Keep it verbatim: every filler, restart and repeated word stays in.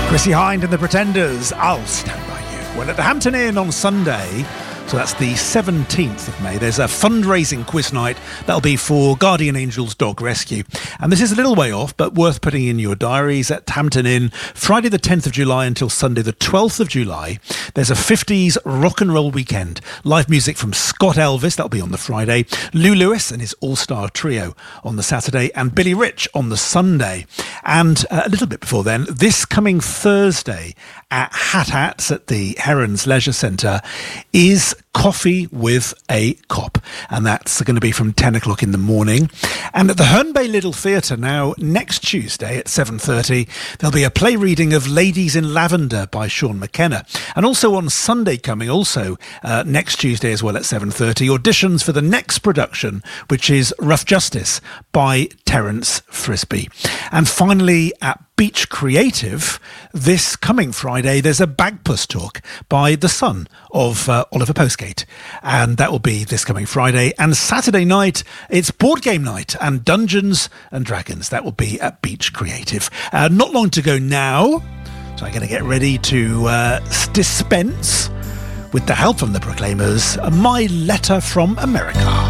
Chrissie Hynde and the Pretenders, I'll Stand By You. Well, at the Hampton Inn on Sunday, so that's the seventeenth of May, there's a fundraising quiz night that'll be for Guardian Angels Dog Rescue. And this is a little way off, but worth putting in your diaries. At Hampton Inn, Friday the tenth of July until Sunday the twelfth of July. There's a fifties rock and roll weekend. Live music from Scott Elvis, that'll be on the Friday. Lou Lewis and his all-star trio on the Saturday. And Billy Rich on the Sunday. And uh, a little bit before then, this coming Thursday at Hat Hats at the Herons Leisure Centre is Coffee with a Cop, and that's going to be from ten o'clock in the morning. And at the Herne Bay Little Theatre now, next Tuesday at seven thirty, there'll be a play reading of Ladies in Lavender by Sean McKenna. And also on Sunday coming, also uh, next Tuesday as well at seven thirty, auditions for the next production, which is Rough Justice by Terence Frisbee. And finally at Beach Creative, this coming Friday, there's a Bagpuss talk by the son of uh, Oliver Postgate. And that will be this coming Friday. And Saturday night, it's board game night and Dungeons and Dragons. That will be at Beach Creative. Uh, not long to go now. So I'm going to get ready to uh, dispense, with the help from the Proclaimers, My Letter from America.